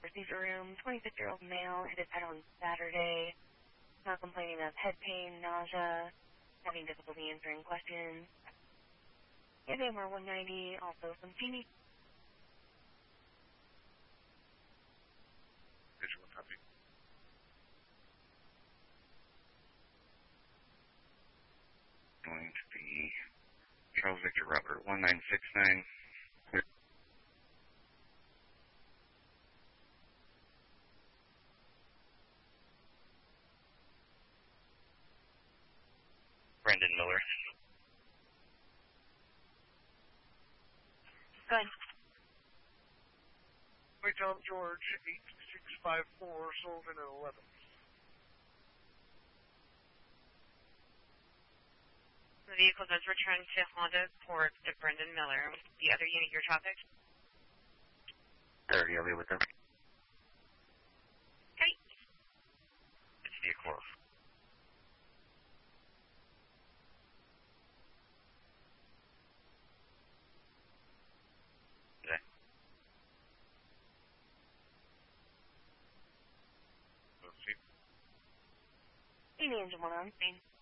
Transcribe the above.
procedure room, 26-year-old male, hit his head on Saturday, complaining of head pain, nausea, having difficulty answering questions. He has AMR 190, also some teeny. Visual copy. Going to be Charles Victor Robert 1969. Brendan Miller. Go ahead. White Tom George, 8654, Sullivan at 11. The vehicle does return to Honda Port to Brendan Miller. The other unit, your traffic? 30, I'll be with them. Okay. It's vehicle. Okay. Any engine 1 on scene.